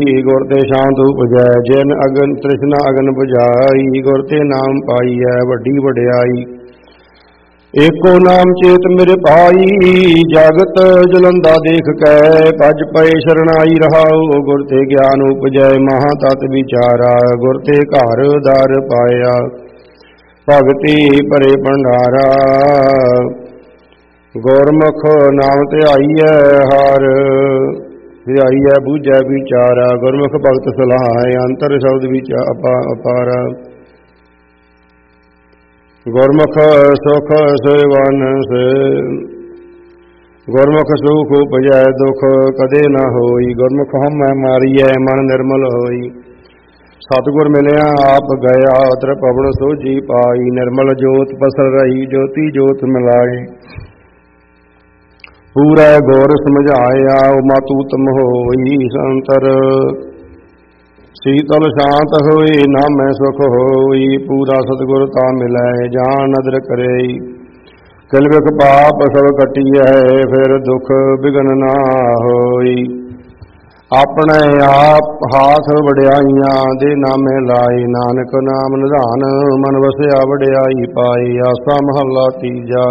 ਗੁਰ ਤੇ ਸ਼ਾਂਤ ਉਪਜੈ, ਜਿਨ ਅਗਨ ਤ੍ਰਿਸ਼ਨਾ ਅਗਨ ਬੁਝਾਈ। ਗੁਰ ਤੇ ਨਾਮ ਪਾਈਐ ਵੱਡੀ ਵਡਿਆਈ, ਏਕੋ ਨਾਮ ਚੇਤ ਮੇਰੇ ਭਾਈ। ਜਗਤ ਜਲੰਦਾ ਦੇਖ ਕੈ, ਭਜ ਪਏ ਸ਼ਰਣਾਈ ਰਹਾਉ। ਗੁਰ ਤੇ ਗਿਆਨ ਉਪਜੈ, ਮਹਾ ਤਤ ਵਿਚਾਰਾ। ਗੁਰ ਤੇ ਘਰ ਦਰ ਪਾਇਆ, ਭਗਤੀ ਭਰੇ ਭੰਡਾਰਾ। ਗੁਰਮੁਖ ਨਾਮ ਧਿਆਈਐ ਹਰ, ਧਿਆਈਐ ਬੂਝੈ ਵਿਚਾਰਾ। ਗੁਰਮੁਖ ਭਗਤ ਸਲਾਹੈ, ਅੰਤਰ ਸ਼ਬਦ ਵਿੱਚ ਅਪਾਰਾ। ਗੁਰਮੁਖ ਸੁਖ ਸੇਵਨਸ, ਗੁਰਮੁਖ ਸੁਖ ਉਪਜੈ, ਦੁਖ ਕਦੇ ਨ ਹੋਈ। ਗੁਰਮੁਖ ਹਉਮੈ ਮਾਰੀਐ, ਮਨ ਨਿਰਮਲ ਹੋਈ। ਸਤਿਗੁਰ ਮਿਲਿਆ ਆਪ ਗਿਆ, ਤ੍ਰਿਭੁਵਨ ਸੋਝੀ ਪਾਈ। ਨਿਰਮਲ ਜੋਤ ਪਸਰ ਰਹੀ, ਜੋਤੀ ਜੋਤ ਮਿਲਾਈ। ਪੂਰਾ ਗੁਰ ਸਮਝਾਇਆ, ਉਮਾ ਤੂਤਮ ਹੋਈ। ਸੰਤਰ ਸੀਤਲ ਸ਼ਾਂਤ ਹੋਈ, ਨਾਮੈ ਸੁਖ ਹੋਈ। ਪੂਰਾ ਸਤਿਗੁਰ ਤਾ ਮਿਲੈ, ਜਾਨ ਨਦਰ ਕਰੇ। ਕਿਲ ਬਿਖ ਪਾਪ ਸਭ ਕੱਟੀਐ, ਫਿਰ ਦੁਖ ਬਿਗਨ ਨਾ ਹੋਈ। ਆਪਣੇ ਆਪ ਹਾਥ ਵਡਿਆਈਆਂ, ਦੇ ਨਾਮੇ ਲਾਈ। ਨਾਨਕ ਨਾਮ ਨਿਧਾਨ, ਮਨ ਵਸਿਆ ਵਡਿਆਈ ਪਾਈ। ਆਸਾ ਮਹੱਲਾ ਤੀਜਾ।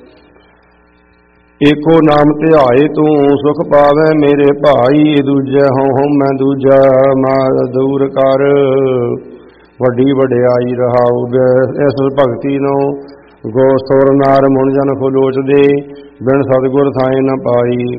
ਏਕੋ ਨਾਮ ਧਿਆਏ ਤੂੰ, ਸੁਖ ਪਾਵੈ ਮੇਰੇ ਭਾਈ। ਦੂਜੈ ਹਉ ਮੈਂ ਦੂਜਾ, ਮਾਰ ਦੂਰ ਕਰ। ਵੱਡੀ ਵਡਿਆਈ ਰਹਾਉ, ਇਸ ਭਗਤੀ ਨੂੰ ਗੋ ਸੁਰ ਨਾਰ ਮੁਨ ਜਨ ਫੁਲੋਚਦੇ। ਬਿਨ ਸਤਿਗੁਰ ਥਾਏ ਨ ਪਾਈ।